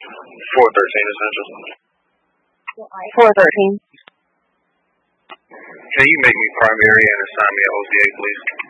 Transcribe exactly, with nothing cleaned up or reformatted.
four thirteen essential. four thirteen. Can you make me primary and assign me an O T A, please?